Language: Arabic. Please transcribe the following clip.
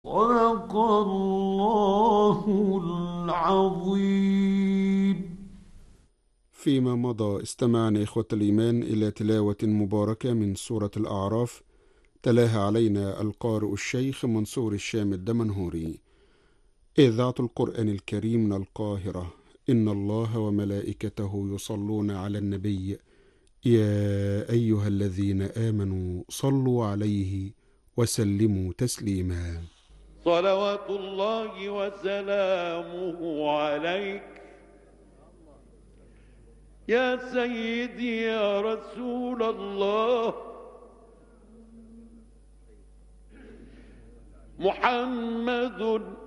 صدق الله العظيم. فيما مضى استمعنا إخوة الإيمان إلى تلاوة مباركة من سورة الأعراف، تلاها علينا القارئ الشيخ منصور الشام الدمنهوري. إذاعة القرآن الكريم من القاهرة. إن الله وملائكته يصلون على النبي، يا أيها الذين آمنوا صلوا عليه وسلموا تسليما. صلوات الله وسلامه عليك يا سيدي يا رسول الله. محمد